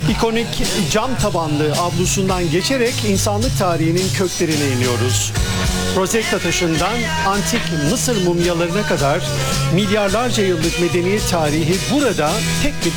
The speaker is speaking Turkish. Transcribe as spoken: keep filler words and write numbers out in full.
İkonik cam tabanlı avlusundan geçerek insanlık tarihinin köklerine iniyoruz. Rosetta taşından antik Mısır mumyalarına kadar milyarlarca yıllık medeniyet tarihi burada tek bir